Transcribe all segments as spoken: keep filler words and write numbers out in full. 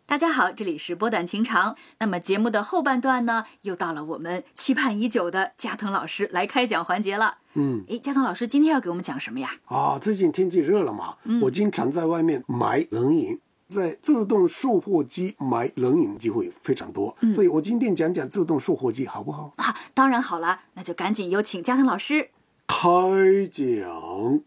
大家好，这里是波短情长。那么节目的后半段呢，又到了我们期盼已久的加藤老师来开讲环节了。 嗯， 诶，加藤老师今天要给我们讲什么呀？ 啊，最近天气热了嘛，嗯、我经常在外面买冷饮，在自动售货机买冷饮机会非常多，嗯、所以我今天讲讲自动售货机好不好？ 啊，当然好了，那就赶紧有请加藤老师开讲。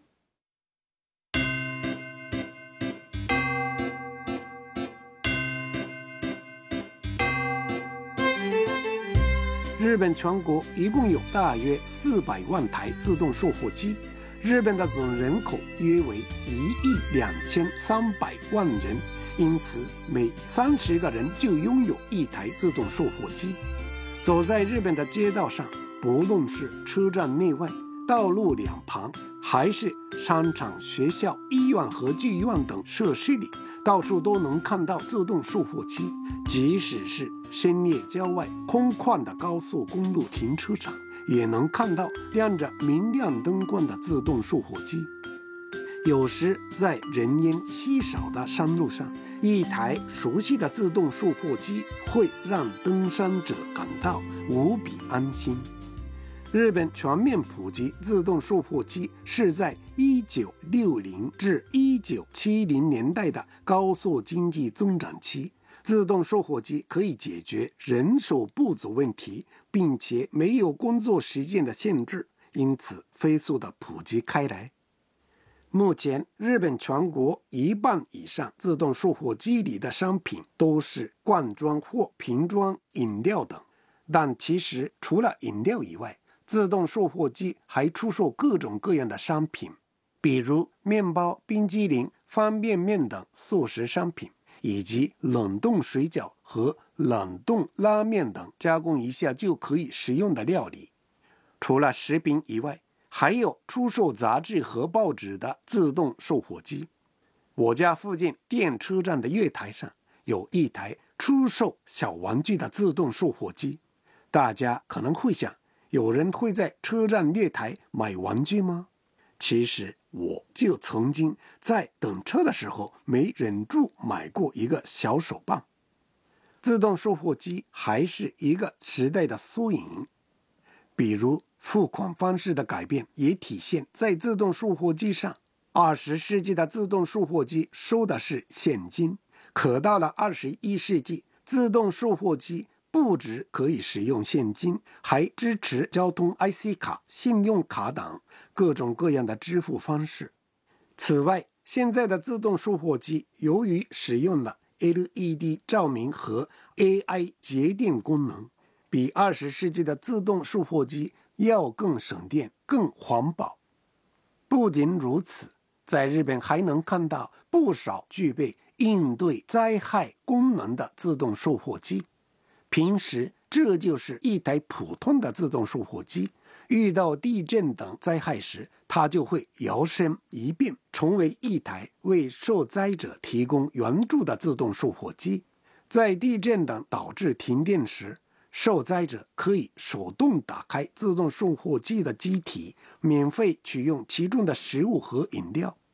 日本全国一共有大约四百万台自动售货机，日本的总人口约为一亿两千三百万人，因此每三十个人就拥有一台自动售货机。走在日本的街道上，不论是车站内外、道路两旁，还是商场、学校、医院和剧院等设施里，到处都能看到自动售货机。即使是深夜郊外空旷的高速公路停车场，也能看到亮着明亮灯光的自动售货机。有时在人烟稀少的山路上，一台熟悉的自动售货机会让登山者感到无比安心。日本全面普及自动售货机是在一九六零至一九七零年代的高速经济增长期。自动售货机可以解决人手不足问题，并且没有工作时间的限制，因此飞速的普及开来。目前日本全国一半以上自动售货机里的商品都是罐装或瓶装饮料等，但其实除了饮料以外，自动售货机还出售各种各样的商品，比如面包、冰激凌、方便面等速食商品，以及冷冻水饺和冷冻拉面等加工一下就可以食用的料理。除了食品以外，还有出售杂志和报纸的自动售货机。我家附近电车站的月台上有一台出售小玩具的自动售货机。大家可能会想，有人会在车站月台买玩具吗？其实我就曾经在等车的时候没忍住买过一个小手棒。自动售货机还是一个时代的缩影，比如付款方式的改变也体现在自动售货机上。二十世纪的自动售货机收的是现金，可到了二十一世纪，自动售货机不只可以使用现金，还支持交通 I C 卡、信用卡等各种各样的支付方式。此外，现在的自动售货机由于使用了 L E D 照明和 A I 节电功能，比二十世纪的自动售货机要更省电、更环保。不仅如此，在日本还能看到不少具备应对灾害功能的自动售货机。平时这就是一台普通的自动售货机，遇到地震等灾害时，它就会摇身一变，成为一台为受灾者提供援助的自动售货机。在地震等导致停电时，受灾者可以手动打开自动售货机的机体，免费取用其中的食物和饮料。